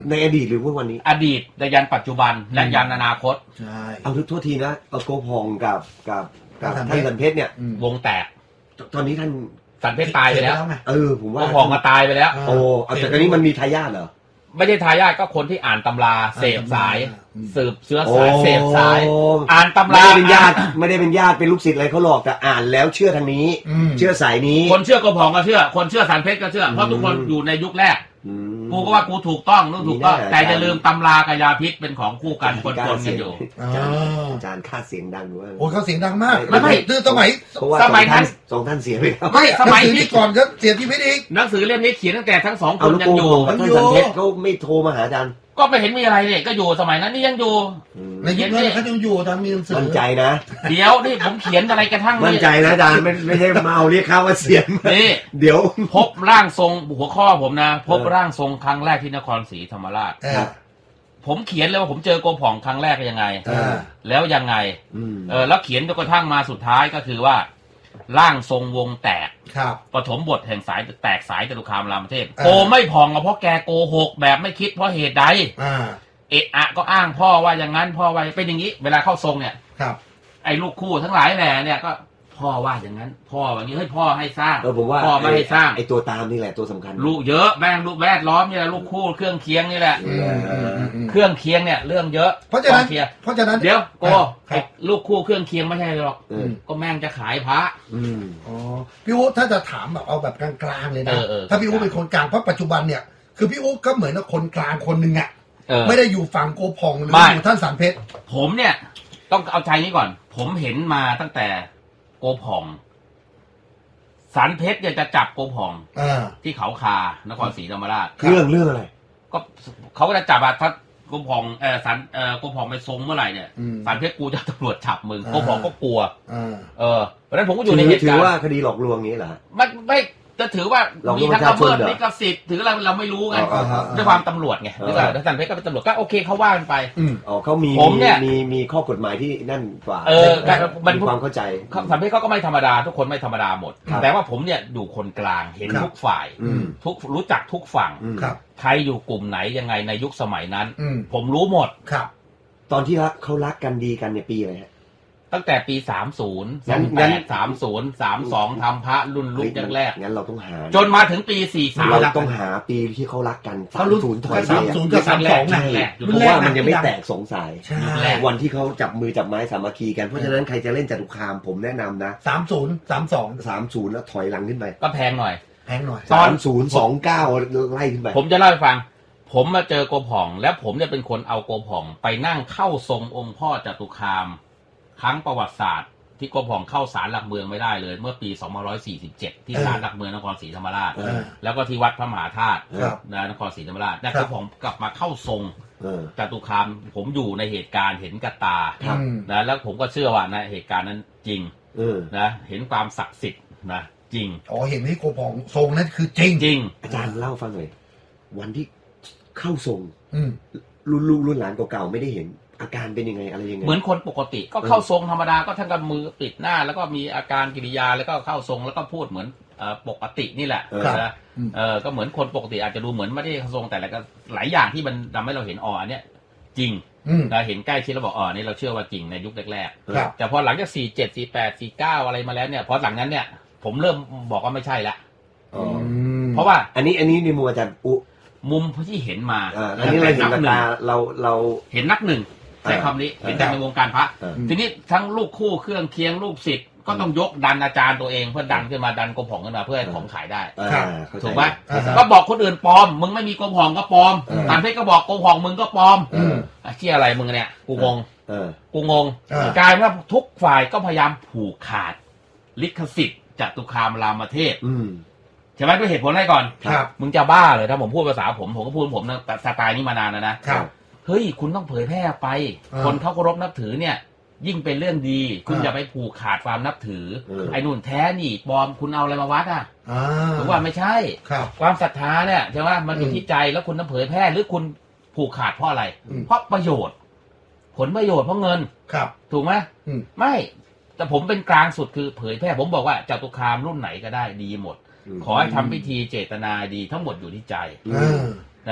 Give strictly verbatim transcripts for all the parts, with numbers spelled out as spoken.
ในอดีตหรือว่าวันนี้อดีตในยันปัจจุบันและยันอนาคตใช่เอาทุกทั่วทีนะเอาโกพองกับกับกับท่านสันเพชรเนี่ยวงแตกตอนนี้ท่านสันเพชรตายไปแล้วเออผมว่าโกพองมาตายไปแล้วโอ้เอาแต่ตอนนี้มันมีทายาทเหรอไม่ใช่ทายาทก็คนที่อ่านตำราเสพสายสืบเชื้อสายเสพสายอ่านตำราไม่ได้เป็นญาติไม่ได้เป็นญาติเป็นลูกศิษย์อะไรเขาหลอกแต่อ่านแล้วเชื่อทางนี้เชื่อสายนี้คนเชื่อโกพองก็เชื่อคนเชื่อสันเพชรก็เชื่อเพราะทุกคนอยู่ในยุคแรกกูก็ว่ากูถูกต้องนู่นถูกต้องแต่จะลืมตำรากับยาพิษเป็นของคู่กันคนคนกันอยู่อาจารย์ค่าเสียงดังด้วยโอ้เขาเสียงดังมากไม่ไม่คือสมัยสมัยท่านสองท่านเสียไปแล้วไม่สมัยที่ก่อนก็เสียที่พิษอีกหนังสือเล่มนี้เขียนตั้งแต่ทั้งสองคนยังอยู่ท่านสันเพชรเขาไม่โทรมาหาอาจารย์ก็ไม่เห็นมีอะไรเนี่ยก็อยู่สมัยนั้นนี่ยังอยู่ในยุคนั้นเขายังอยู่ตอนมีหนังสือมั่นใจนะเดี๋ยวนี่ผมเขียนอะไรกระทั่งมั่นใจนะอาจารย์ไม่ไม่ใช่มาเอาเรียกข้าวว่าเสียงนี่เดี๋ยวพบร่างทรงหัวข้อผมนะพบร่างทรงครั้งแรกที่นครศรีธรรมราชผมเขียนเลยว่าผมเจอโกผ่องครั้งแรกยังไงแล้วยังไงเออแล้วเขียนจนกระทั่งมาสุดท้ายก็คือว่าร่างทรงวงแตกปฐมบทแห่งสายแตกสายจตุคามรามเทพโกไม่ผ่องเพราะแกโกหกแบบไม่คิดเพราะเหตุใดเอะอะก็อ้างพ่อว่าอย่างนั้นพ่อว่าเป็นอย่างนี้เวลาเข้าทรงเนี่ยไอ้ลูกคู่ทั้งหลายแหล่เนี่ยก็พ่อว่าอย่างนั้นพ่อว่าอย่างนี้ให้พ่อให้สร้างพ่อไม่ให้สร้างไอ้ตัวตามนี่แหละตัวสำคัญลูกเยอะแม่งลูกแวดล้อมนี่แหละลูกคู่เครื่องเคียงนี่แหละเครื่องเคียงเนี่ยเรื่องเยอะเพราะฉะนั้นเพราะฉะนั้นเดี๋ยวโกลูกคู่เครื่องเคียงไม่ใช่หรอกก็แม่งจะขายพระอ๋อพี่อุ๊ถ้าจะถามแบบเอาแบบกลางๆเลยนะถ้าพี่อุ๊เป็นคนกลางเพราะปัจจุบันเนี่ยคือพี่อุ๊ก็เหมือนกับคนกลางคนหนึ่งอ่ะไม่ได้อยู่ฝั่งโกพองหรืออยู่ท่านสันเพชรผมเนี่ยต้องเอาใจนี้ก่อนผมเห็นมาตั้งแต่โกพองสันเพชรเนี่ยจะจับโกพองที่เขาคานครศรีธรรมราชเรื่องเรื่องอะไรก็เขาก็จะจับอะถ้าโกพองเออสันเออโกพองไปทรงเมื่อไหร่เนี่ยสันเพชรกูจะตำรวจจับมึงโกพองก็กลัวเออเพราะฉะนั้นผมก็อยู่ในเหตุการณ์ถือว่าคดีหลอกลวงนี้เหรอไม่ไม่จะถือว่ามีทั้งละเมิดลิขสิทธิ์ถือเราเราไม่รู้ไงด้วยความตำรวจไงด้วยกันสันเพชรก็เป็นตำรวจก็โอเคเขาว่ากันไปอ๋อเขามีมีมีข้อกฎหมายที่นั่นกว่าเออมันความเข้าใจสันเพชรเขาก็ไม่ธรรมดาทุกคนไม่ธรรมดาหมดแต่ว่าผมเนี่ยอยู่คนกลางเห็นทุกฝ่ายทุกรู้จักทุกฝั่งใครอยู่กลุ่มไหนยังไงในยุคสมัยนั้นผมรู้หมดครับตอนที่เขารักกันดีกันเนี่ยปีอะไรฮะตั้งแต่ปีสามสิบ สองแปด สามสิบ สามสิบสองทำพระรุ่นลูกแรกงั้นเราต้องหาจนมาถึงปีสี่สิบสามเราต้องหาปีที่เขารักกันสามสิบถอยไปสามสิบกับสามสิบสองนั่นแหละเพราะว่ามันยังไม่แตกสงสัยวันที่เขาจับมือจับไม้สามัคคีกันเพราะฉะนั้นใครจะเล่นจตุคามผมแนะนำนะสามสิบ สามสิบสองสามสิบแล้วถอยหลังขึ้นไปก็แพงหน่อยแพงหน่อยสามสิบ สองสิบเก้าไล่ขึ้นไปผมจะเล่าให้ฟังผมมาเจอโกผ่องแล้วผมเนี่ยเป็นคนเอาโกผ่องไปนั่งเข้าทรงองค์พ่อจตุคามครั้งประวัติศาสตร์ที่โกผ่องเข้าศาลหลักเมืองไม่ได้เลยเมื่อปีสองพันหนึ่งร้อยสี่สิบเจ็ดที่ศาลหลักเมืองนครศรีธรรมราชแล้วก็ที่วัดพระมหาธาตุนครศรีธรรมราชแล้วโกผ่องกลับมาเข้าทรงจตุคามผมอยู่ในเหตุการณ์เห็นกับตานะแล้วผมก็เชื่อว่านะเหตุการณ์นั้นจริงนะเห็นความศักดิ์สิทธิ์นะจริงอ๋อเห็นที่โกผ่องทรงนั้นคือจริงจริงอาจารย์เล่าฟังเลยวันที่เข้าทรงรุ่นลูกรุ่นหลานเก่าๆไม่ได้เห็นอาการเป็นยังไงอะไรยังไงเหมือนคนปกติก็เข้าทรงธรรมดาก็ท่านก็มือปิดหน้าแล้วก็มีอาการกิริยาแล้วก็เข้าทรงแล้วก็พูดเหมือนปกตินี่แหละนะเออก็เหมือนคนปกติอาจจะดูเหมือนไม่ได้เข้าทรงแต่ละก็หลายอย่างที่มันทำให้เราเห็นอ๋ออันเนี้ยจริงเราเห็นใกล้ชิดแล้วบอกอ๋อนี่เราเชื่อว่าจริงในยุคแรกๆแต่พอหลังจากสี่เจ็ดสี่แปดสี่เก้าอะไรมาแล้วเนี่ยพอหลังนั้นเนี่ยผมเริ่มบอกว่าไม่ใช่ละเพราะว่าอันนี้อันนี้ในมุมอาจารย์อุมุมที่เห็นมาอันนี้เราเห็นนักตาเราเราเห็นนักหนึ่งใช้คำนี้เห็นจากในวงการพระทีนี้ทั้งลูกคู่เครื่องเคียงลูกศิษย์ก็ต้องยกดันอาจารย์ตัวเองเพื่อดันขึ้นมาดันโกผ่องขึ้นมาเพื่อให้ของขายได้ถูกไหมก็บอกคนอื่นปลอมมึงไม่มีโกผ่องก็ปลอมตามเพชรก็บอกโกผ่องมึงก็ปลอมเชี่ยอะไรมึงเนี่ยกูงงกูงงกลายว่าทุกฝ่ายก็พยายามผูกขาดลิขสิทธิ์จตุคามรามเทพใช่ไหมด้วยเหตุผลอะไรก่อนมึงจะบ้าเลยถ้าผมพูดภาษาผมผมก็พูดผมนะแต่สไตล์นี้มานานแล้วนะเฮ้ยคุณต้องเผยแพร่ไปคนเขาเคารพนับถือเนี่ยยิ่งเป็นเรื่องดีคุณอย่าไปผูกขาดความนับถือไอ้นุ่นแท้นี่ปลอมคุณเอาอะไรมาวัดอ่ะถือว่าไม่ใช่ความศรัทธาเนี่ยใช่ไหมมันอยู่ที่ใจแล้วคุณต้องเผยแพร่หรือคุณผูกขาดเพราะอะไรเพราะประโยชน์ผลประโยชน์เพราะเงินถูกไหมไม่แต่ผมเป็นกลางสุดคือเผยแพร่ผมบอกว่าจตุคามรุ่นไหนก็ได้ดีหมดขอให้ทำพิธีเจตนาดีทั้งหมดอยู่ที่ใจนะ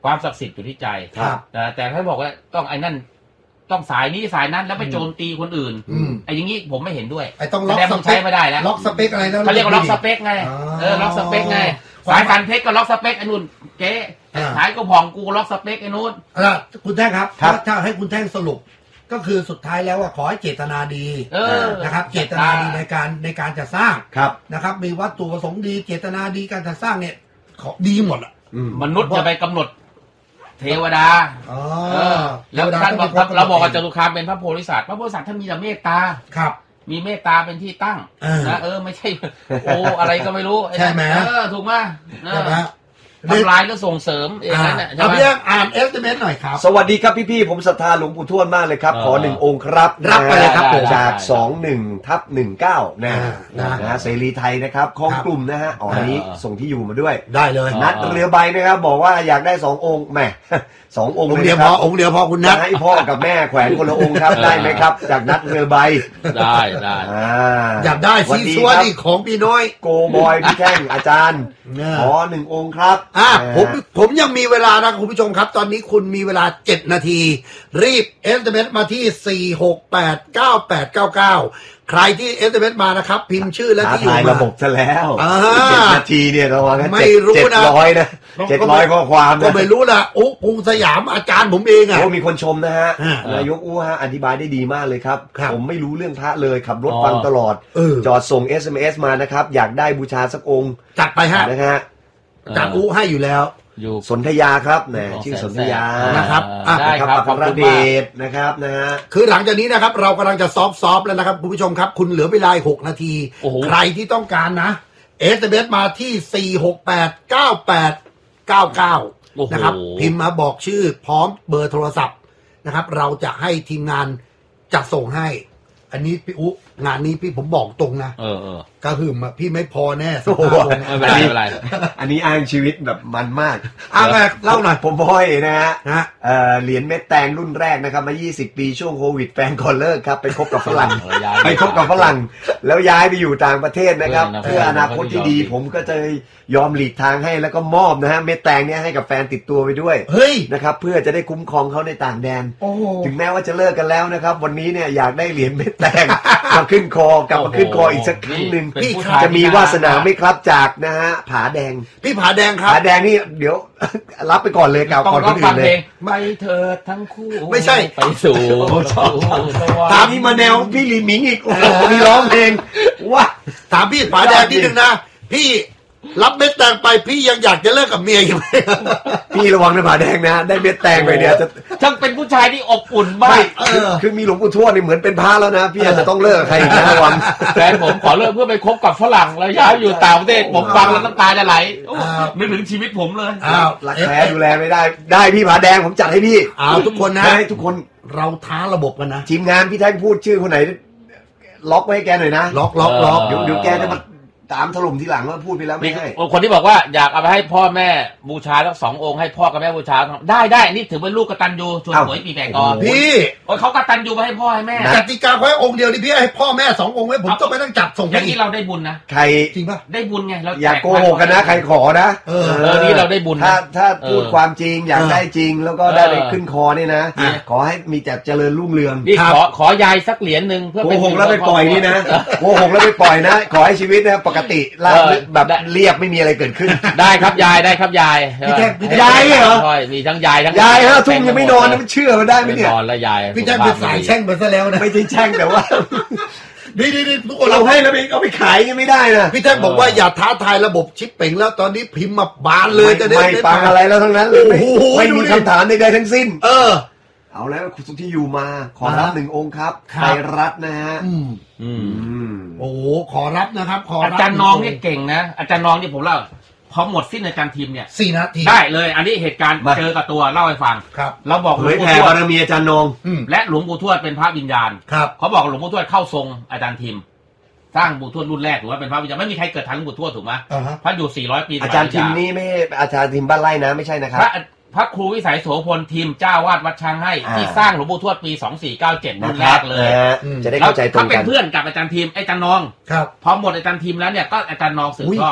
ความศักดิ์สิทธิ์อยู่ที่ใจครับแต่ถ้าบอกว่าต้องไอ้นั่นต้องสายนี้สายนั้นแล้วไปโจมตีคนอื่นไอ้อย่างนี้ผมไม่เห็นด้วยไอ้ต้องล็อกสเปใช้คไม่ได้แล้วล็อกสเปคอะไรนะเขาเรียกว่าล็อกสเปคไงเออล็อกสเปคไงสายพันเพชรก็ล็อกสเปคไอ้นู่นเจ๊สายก็ผ่องกูล็อกสเปคไอ้นู่นคุณแท่งครับถ้าให้คุณแท่งสรุปก็คือสุดท้ายแล้วว่าขอให้เจตนาดีนะครับเจตนาดีในการในการจะสร้างนะครับมีวัตถุประสงค์ดีเจตนาดีการจะสร้างเนี่ยขอดีหมดอ่ะมนุษย์จะไปกำหนดเทวดาแล้วท่านบอกเราบอกว่าจตุคามเป็นพระโพธิสัตว์พระโพธิสัตว์ท่านมีแต่เมตตาครับมีเมตตาเป็นที่ตั้งนะเออไม่ใช่โอ้อะไรก็ไม่รู้ใช่ไหมเออถูกไหมทำลายแล้วส่งเสริมเองนั่นแหละเอาเรื่องอ่านเอสเอ็มเอสหน่อยครับสวัสดีครับพี่ๆผมศรัทธาหลวงปู่ทวดมากเลยครับขอหนึ่งองค์ครับรับไปเลยครับจากสองหนึ่งทับหนึ่งเก้านะนะเสรีไทยนะครับของกลุ่มนะฮะอ๋ออันนี้ส่งที่อยู่มาด้วยได้เลยนัดเรือใบนะครับบอกว่าอยากได้สององค์แหมสององค์เดียวพอองค์เดียวพอคุณนัดให้พ่อกับแม่แขวนคนละองค์ครับได้ไหมครับจากนัดเรือใบได้ได้อยากได้ซีซัวนี่ของพี่น้อยโกบอยพี่แท่งอาจารย์ขอหนึ่งองค์ครับอ่าผมผมยังมีเวลานะคุณผู้ชมครับตอนนี้คุณมีเวลาเจ็ดนาทีรีบ เอส เอ็ม เอส มาที่สี่หกแปดเก้าแปดเก้าเก้าใครที่ เอส เอ็ม เอส มานะครับพิมพ์ชื่อและที่อยู่มาระบบซะแล้วเจ็ดนาทีเนี่ยระวังนะไม่รู้นะเจ็ดร้อยนะเจ็ดร้อยข้อความก็ไม่รู้นะอุ๊พงสยามอาจารย์ผมเองอ่ะโอ้มีคนชมนะฮะนายกอู้ฮะอธิบายได้ดีมากเลยครับผมไม่รู้เรื่องพระเลยขับรถฟังตลอดจอดส่ง เอส เอ็ม เอส มานะครับอยากได้บูชาสักองค์จัดไปฮะนะฮะอาจารย์อู้ให้อยู่แล้วอยู่สนธยาครับนะชื่อสนธยานะครับได้ครับขอบคุณเดชนะครับนะฮะคือหลังจากนี้นะครับเรากำลังจะซอฟซอฟแล้วนะครับคุณผู้ชมครับคุณเหลือเวลาหกนาทีใครที่ต้องการนะ เอส เอ็ม เอส มาที่สี่หกแปดเก้าแปดเก้าเก้านะครับพิมพ์มาบอกชื่อพร้อมเบอร์โทรศัพท์นะครับเราจะให้ทีมงานจัดส่งให้อันนี้พี่อุ๊งานนี้พี่ผมบอกตรงนะเออเออกระหึ่มพี่ไม่พอแน่สักห้าองค์ไม่เป็นไรไม่เป็นไรอันนี้อ้างชีวิตแบบมันมากอ้างแบบเล่าหน่อยผมพ่อยนะฮะเหรียญเม็ดแตงรุ่นแรกนะครับมายี่สิบปีช่วงโควิดแฟนก่อนเลิกครับไปคบกับฝรั่งไปคบกับฝรั่งแล้วย้ายไปอยู่ต่างประเทศนะครับเพื่ออนาคตที่ดีผมก็จะยอมหลีกทางให้แล้วก็มอบนะฮะเม็ดแตงเนี้ยให้กับแฟนติดตัวไปด้วยเฮ้ยนะครับเพื่อจะได้คุ้มครองเขาในต่างแดนถึงแม้ว่าจะเลิกกันแล้วนะครับวันนี้เนี่ยอยากได้เหรียญเม็ดแตงมาขึ้นคอกลับมาขึ้นคออีกสักครั้งหนึ่งพี่จะมีวาสนาไหมครับจากนะฮะผาแดงพี่ผาแดงครับผาแดงนี่เดี๋ยวรับไปก่อนเลยกล่าวก่อนคนอื่นเลยไม่เธอทั้งคู่ไม่ใช่ไปสู่ถามนี่มาแนวพี่ลีหมิงอีกโอ้โหมีร้องเพลงว่าถามพี่ผาแดงนิดนึงนะพี่รับเม็ดแตงไปพี่ยังอยากจะเลิกกับเมียอยู่ไหมพี่ระวังนะผาแดงนะได้เม็ดแตงไปเนี่ยจะช่างเป็นผู้ชายที่อบอุ่นมากคือมีหลวงปู่ทวดนี่เหมือนเป็นพระแล้วนะพี่อาจจะต้องเลิกใครอีกนะระวังแฟนผมขอเลิกเพื่อไปคบกับฝรั่งแล้วย้ายอยู่ต่างประเทศผมฟังแล้วน้ำตาจะไหลนึกถึงชีวิตผมเลยอ้าวรักแท้ดูแลไม่ได้ได้พี่ผาแดงผมจัดให้พี่อ้าวทุกคนนะให้ทุกคนเราท้าระบบกันนะทีมงานพี่แท่งพูดชื่อคนไหนล็อกไว้ให้แกหน่อยนะล็อกล็อกล็อกเดี๋ยวเดี๋ยวแกจะมาตามถล่มทีหลังว่าพูดไปแล้วไม่ให้คนที่บอกว่าอยากเอาไปให้พ่อแม่บูชาทั้งสององค์ให้พ่อกับแม่บูชาได้ได้นี่ถือเป็นลูกกตัญญูชวนหวยปีแบกกอพี่เขากตัญญูไปให้พ่อให้แม่กติกาแค่องค์เดียวนี่พี่ให้พ่อแม่สององค์ไว้ผมต้องไปตั้งจับส่งอย่างนี้เราได้บุญนะใครจริงป่ะได้บุญไงเราอย่าโกหกกันนะใครขอนะเออนี่เราได้บุญถ้าถ้าพูดความจริงอยากได้จริงแล้วก็ได้ไปขึ้นคอนี่นะขอให้มีแต่เจริญรุ่งเรืองนี่ขอขอยายสักเหรียญหนึ่งเพื่อโกหกแล้วไปปล่อยนี่นะโกหกแล้วไปปล่อยนะขอให้ชีวิตนะปกติแบบเรียบไม่มีอะไรเกิดขึ้นได้ครับยายได้ครับยายพี่แจ๊คยายเหรอมีทั้งยายทั้งยายฮะทุ่มยังไม่นอนมันเชื่อมันได้ไหมเนี่ยนอนแล้วยายพี่แจ๊คเป็นสายแช่งไปซะแล้วนะไม่ใช่แช่งแต่ว่าดีดีดีทุกคนเราให้แล้วเอาไปขายยังไม่ได้นะพี่แจ๊คบอกว่าอย่าท้าทายระบบชิปเป่งแล้วตอนนี้พิมพ์มาบานเลยจะได้ไม่ฟังอะไรแล้วทั้งนั้นเลยไม่มีคำถามใดๆทั้งสิ้นเออเอาแล้วคุณสุทธิอยู่มาขอรับหนึ่งองค์ครับไทยรัฐนะฮะอืมอืมโอ้ขอรับนะครับขออาจารย์น้องนี่เก่งนะอาจารย์น้องนี่ผมเล่าพอหมดสิ้นอาจารย์ทีมเนี่ยสี่นาทีได้เลยอันนี้เหตุการณ์เจอกับตัวเล่าให้ฟังครับเราบอกหลวงปู่ทวดบารมีอาจารย์นองและหลวงปู่ทวดเป็นพระวิญญาณครับเขาบอกหลวงปู่ทวดเข้าทรงอาจารย์ทีมสร้างปู่ทวดรุ่นแรกถือว่าเป็นพระวิญญาณไม่มีใครเกิดทันหลวงปู่ทวดถูกไหมพระอยู่สี่ร้อยปีอาจารย์ทีมนี่ไม่อาจารย์ทีมบ้านไร่นะไม่ใช่นะครับพระครูวิสัยโสพลทีมเจ้าวาดวัดช้างให้ที่สร้างหลวงปู่ทวดปีสองสี่เก้าเจ็ดรุ่นแรกเลยจะได้เข้าใจตรงกันถ้าเป็นเพื่อนกับอาจารย์ทีมอาจารย์นองครับพอหมดอาจารย์ทีมแล้วเนี่ยก็อาจารย์นองสืบทอด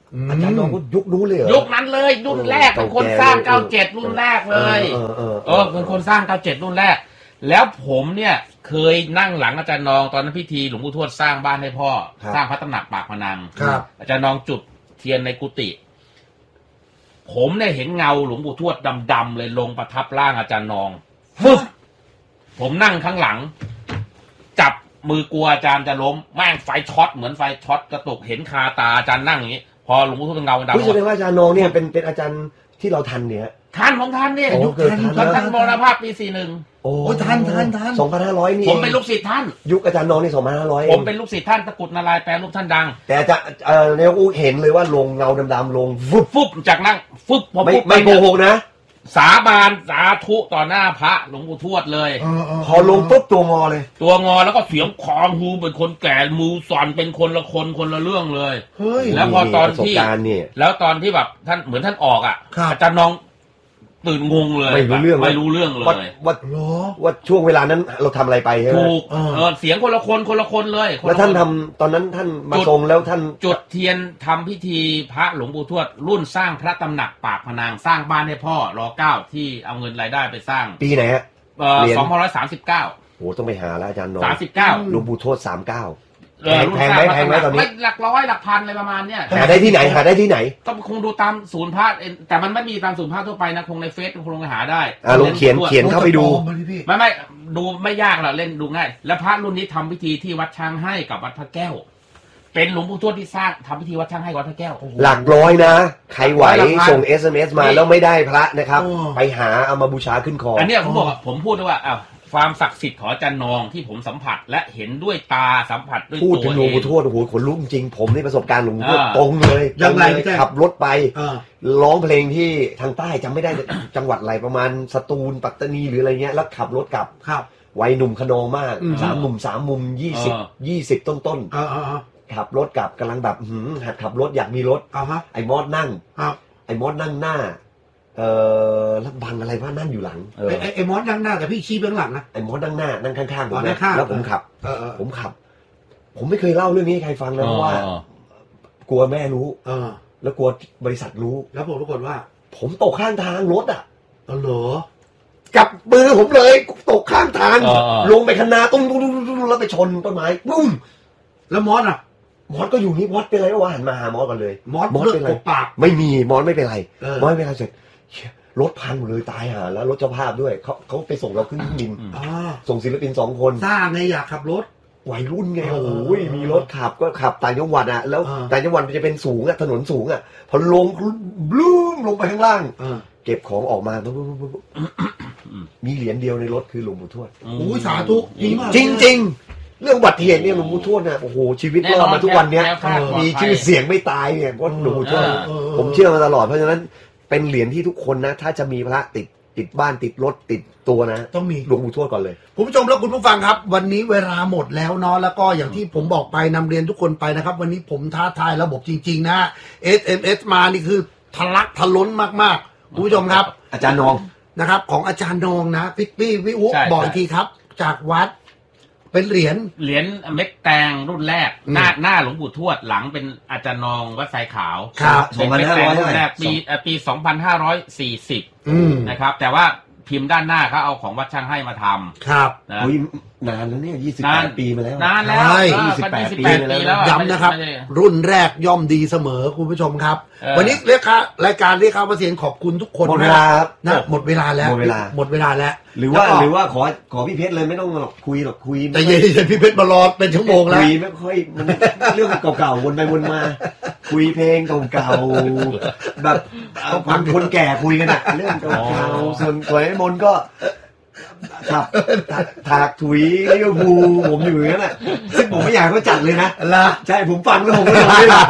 อาจารย์น้องก็ยุคนู้นเลยเหรอยุคนั้นเลยรุ่นแรกเป็นคนสร้างเก้าเจ็ดรุ่นแรกเลยเออเออเป็นคนสร้างเก้าเจ็ดรุ่นแรกแล้วผมเนี่ยเคยนั่งหลังอาจารย์นองตอนนั้นพิธีหลวงปู่ทวดสร้างบ้านให้พ่อสร้างพระตำหนักปากพนังอาจารย์นองจุดเทียนในกุฏิผมเนี่ยเห็นเงาหลวงปู่ทวดดำๆเลยลงประทับร่างอาจารย์นองฟึ๊บผมนั่งข้างหลังจับมือกลัวอาจารย์จะล้มแม่งไฟช็อตเหมือนไฟช็อตกระตุกเห็นคาตาอาจารย์นั่งอย่างนี้พอหลวงปู่ทวดเงาดำพี่แสดงว่าอาจารย์นองเนี่ยเป็นเป็นอาจารย์ที่เราทันเนี่ยทันของท่านเนี่ยยุคท่านท่านมรณภาพปีสี่หนึ่งโอ้ทันทันทันสองพันห้าร้อยนี่ผมเป็นลูกศิษย์ท่านยุคอาจารย์นองนี่สองพันห้าร้อยผมเป็นลูกศิษย์ท่านตะกุดนารายณ์แปลรูปท่านดังแต่จะเอ่อในอูเห็นเลยว่าลงเงาดำๆลงฟึบฟึบจากนั่งฟึบไม่ไม่โกหกนะสาบานสาธุต่อหน้าพระหลวงปู่ทวดเลยพอลงปุ๊บตัวงอเลยตัวงอแล้วก็เสียงคองฮูเป็นคนแก่มือสั่นเป็นคนละคนคนละเรื่องเลยแล้วพอตอนที่แล้วตอนที่แบบท่านเหมือนท่านออกอ่ะอาจารย์น้องตื่นงงเลยไม่รู้เรื่องไม่รู้เรื่องเลยว่าว่าช่วงเวลานั้นเราทำอะไรไปใช่ไหมถูกเออเสียงคนละคนคนละคนเลยแล้วท่านทำตอนนั้นท่านมาทรงแล้วท่านจุดเทียนทำพิธีพระหลวงปู่ทวดรุ่นสร้างพระตำหนักปากพนังสร้างบ้านให้พ่อรอเก้าที่เอาเงินรายได้ไปสร้างปีไหนฮะเออสองพันร้อยสามสิบเก้าโอ้ต้องไปหาแล้วอาจารย์น้องสามสิบเก้าหลวงปู่ทวดสามเก้าแพงไหมแพงไหมตอนนี้หลักร้อยหลักพันอะไรประมาณเนี้ยหาได้ที่ไหนหาได้ที่ไหนก็คงดูตามศูนย์พระแต่มันไม่มีตามศูนย์พระทั่วไปนะคงในเฟซคงลงไปหาได้อ่าลงเขียนเขียนเข้าไปดูไม่ไม่ดูไม่ยากหรอกเล่นดูง่ายแล้วพระรุ่นนี้ทำพิธีที่วัดช้างให้กับวัดพระแก้วเป็นหลวงปู่ทวดที่สร้างทำพิธีวัดช้างให้วัดพระแก้วหลักร้อยนะใครไหวส่ง เอส เอ็ม เอส มาแล้วไม่ได้พระนะครับไปหาเอามาบูชาขึ้นคออันนี้ผมบอกผมพูดด้วยว่าอ้าวความศักดิ์สิทธิ์ของอาจารย์นองที่ผมสัมผัสและเห็นด้วยตาสัมผัสด้วยตัวเองพูดถึงหลวงปู่ทวดโอ้โหขนลุกจริงผมนี่ประสบการณ์หลวงปู่ทวดตรงเลยยังไงขับรถไปร้องเพลงที่ทางใต้จำไม่ได้จังหวัดอะไรประมาณสตูลปัตตานีหรืออะไรเงี้ยแล้วขับรถกลับวัยหนุ่มขนองมากสามหนุ่มสามมุมยี่สิบยี่สิบต้นต้นขับรถกลับกำลังแบบหัดขับรถอยากมีรถไอ้มอดนั่งไอ้มอดนั่งหน้าเออแล้วบังอะไรว่านั่งอยู่หลังไอ้ไอ้มอสนั่งหน้าแต่พี่ชี้เบื้องหลังนะไอ้มอสนั่งหน้านั่งข้างๆผมนะแล้วผมขับผมขับผมไม่เคยเล่าเรื่องนี้ให้ใครฟังนะเพราะว่ากลัวแม่รู้แล้วกลัวบริษัทรู้แล้วผมปรากฏว่าผมตกข้างทางรถอ่ะอ๋อเหรอกับมือผมเลยตกข้างทางลงไปคันนาตุ้งตุ้งตุ้งแล้วไปชนต้นไม้ปุ้มแล้วมอสอ่ะมอสก็อยู่นี่มอสเป็นไรวะหันมาหามอสกันเลยมอสเป็นไรปากไม่มีมอสไม่เป็นไรมอสไม่เป็นไรเสร็จรถพังหมดเลยตายหาแล้วรถเจ้าภาพด้วยเขาเขาไปส่งเราขึ้นเครื่องบินส่งศิลปินสองคนสร้างไงอยากขับรถวัยรุ่นไงโอ้ยมีรถขับก็ขับต่างจังหวัดอ่ะแล้วต่างจังหวัดมันจะเป็นสูงอ่ะถนนสูงอ่ะพอลงบลูมลงไปข้างล่างเก็บของออกมามีเหรียญเดียวในรถคือหลวงปู่ทวดโอ้ยสาธุจริงจริงเรื่องอุบัติเหตุเนี่ยหลวงปู่ทวดเนี่ยโอ้โหชีวิตรอดมาทุกวันเนี้ยมีชื่อเสียงไม่ตายเนี่ยเพราะหลวงปู่ทวดผมเชื่อมาตลอดเพราะฉะนั้นเป็นเหรียญที่ทุกคนนะถ้าจะมีพระติดติดบ้านติดรถติดตัวนะต้องมีหลวงปู่ทวดก่อนเลยคุณผู้ชมและคุณผู้ฟังครับวันนี้เวลาหมดแล้วเนาะแล้วก็อย่างที่ผมบอกไปนำเรียนทุกคนไปนะครับวันนี้ผมท้าทายระบบจริงๆนะ เอส เอ็ม เอส มานี่คือทะลักทะล้นมากๆคุณผู้ชมครับอาจารย์นองนะครับของอาจารย์นองนะพี่พี่วิอุบอกอีกทีครับจากวัดเป็นเหรียญเหรียญเม็ดแตงรุ่นแรกหน้าหน้าหลวงปู่ทวดหลังเป็นอาจารย์นองวัดไซขาวครับเป็นเม็ดแตงรุ่นแรกปีปีสองพันห้าร้อยสี่สิบนะครับแต่ว่าพิมพ์ด้านหน้าเขาเอาของวัดช่างให้มาทำครับนะนานแล้วเนี่ยยี่สิบแปดปีมาแล้วนานแล้วยี่สิบแปดปีแล้วย้ำนะครับรุ่นแรกย่อมดีเสมอคุณผู้ชมครับวันนี้เรียกครับรายการเรียกครับเสียงขอบคุณทุกคนหมดเวลานะหมดเวลาแล้วหมดเวลาหมดเวลาแล้วหรือว่าหรือว่าขอขอพี่เพชรเลยไม่ต้องหรอกคุยหรอกคุยแต่เย็นๆพี่เพชรมารอเป็นชั่วโมงแล้วคุยไม่ค่อยมันเรื่องเก่าๆวนไปวนมาคุยเพลงเก่าๆแบบฟังคนแก่คุยกันอะเรื่องเก่าๆส่วนตัวไอ้มนก็ครับถากถุยลิเวอร์พูลผมอยู่อย่างนั้นแหละซึ่งผมไม่อยากเขาจัดเลยนะล่ะใช่ผมฟังแล้วผมไม่รู้เลย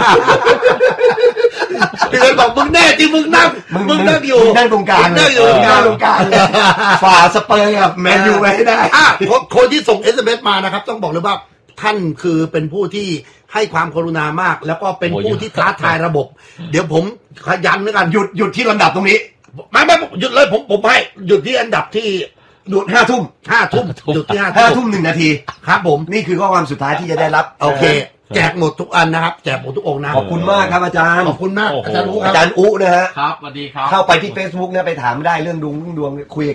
พี่เลยบอกมึงแน่จริงมึงนั่งมึงนั่งอยู่นั่งตรงกลางนั่งอยู่นั่งตรงกลางฝ่าสเปอร์กับแมนยูไว้ให้ได้คนที่ส่ง เอส เอ็ม เอส มานะครับต้องบอกเลยว่าท่านคือเป็นผู้ที่ให้ความกรุณามากแล้วก็เป็นผู้ที่ท้าทายระบบเดี๋ยวผมขยันด้วยกันหยุดหยุดที่ลำดับตรงนี้ไม่ไม่หยุดเลยผมผมให้หยุดที่อันดับที่ดูดห้าทุ่มห้าทุ่มจุดที่ห้าห้าทุ่ทุ่มมหนึ่งนาทีครับผมนี่คือข้อความสุดท้ายที่จะได้รับโอเค แจกหมดทุกอันนะครับ แจกหมดทุกองค์นะขอบคุณมากครับอาจารย์ขอบคุณมากอาจารย์รู้คอารับจารย์อุนะฮะครับสวัสดีครับเข้าไปที่ Facebook เนี่ยไปถามได้เรื่องดวงเรื่องดวงคุยกับ